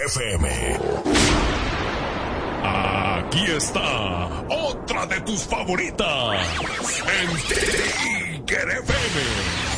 FM. Aquí está otra de tus favoritas en Tiger FM.